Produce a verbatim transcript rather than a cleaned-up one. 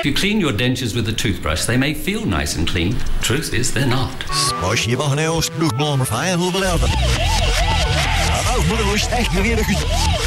you clean your dentures with a toothbrush, they may feel nice and clean. Truth is, they're not. Спасибо, Гнеус, друг номер файн, лубелевда. А так, буду лишь техники.